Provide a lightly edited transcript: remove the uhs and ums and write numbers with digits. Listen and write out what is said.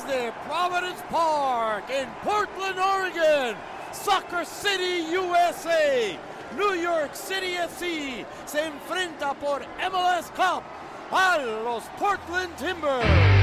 Desde Providence Park en Portland, Oregon, Soccer City, USA, New York City FC se enfrenta por MLS Cup a los Portland Timbers.